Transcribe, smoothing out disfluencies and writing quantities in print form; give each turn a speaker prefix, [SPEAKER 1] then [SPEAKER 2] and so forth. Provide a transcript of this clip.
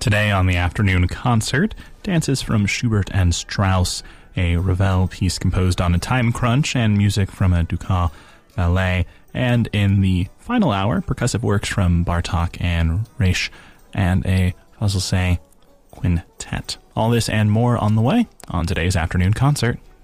[SPEAKER 1] Today on the afternoon concert, dances from Schubert and Strauss, a Ravel piece composed on a time crunch, and music from a Dukas ballet. And in the final hour, percussive works from Bartók and Reich, and a Fazlseh quintet. All this and more on the way on today's afternoon concert.